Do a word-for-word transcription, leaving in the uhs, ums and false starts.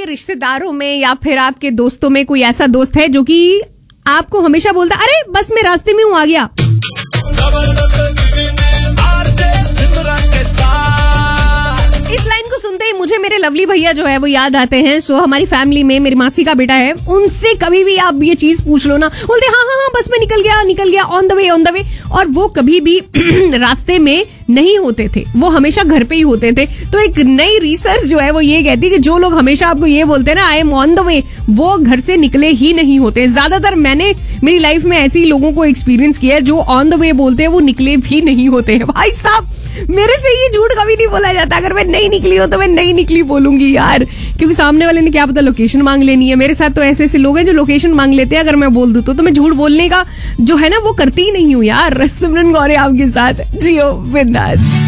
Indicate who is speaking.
Speaker 1: आपके रिश्तेदारों में या फिर आपके दोस्तों में कोई ऐसा दोस्त है जो कि आपको हमेशा बोलता अरे बस मैं रास्ते में हूँ आ गया? इस लाइन को सुनते ही मुझे मेरे लवली भैया जो है वो याद आते हैं। सो हमारी फैमिली में मेरी मासी का बेटा है, उनसे कभी भी आप ये चीज पूछ लो ना, बोलते हाँ हाँ हाँ बस मैं निकल गया निकल गया on the way on the way. और वो कभी भी रास्ते में नहीं होते थे, वो हमेशा घर पे ही होते थे। तो एक नई रिसर्च जो है वो ये कहती है कि जो लोग हमेशा आपको ये बोलते हैं ना I am on the way, वो घर से निकले ही नहीं होते। ज्यादातर मैंने मेरी लाइफ में ऐसे ही लोगों को एक्सपीरियंस किया है जो ऑन द वे बोलते हैं वो निकले भी नहीं होते हैं। भाई साहब मेरे से ये झूठ कभी नहीं बोला जाता, अगर मैं नहीं निकली हो तो मैं नहीं निकली बोलूंगी यार, क्योंकि सामने वाले ने क्या पता लोकेशन मांग लेनी है। मेरे साथ तो ऐसे ऐसे लोग हैं जो लोकेशन मांग लेते हैं, अगर मैं बोल दूं तो, तो मैं झूठ बोलने का जो है ना वो करती ही नहीं हूँ यार। सिमरन गौरे आपके साथ जियो बिंदास।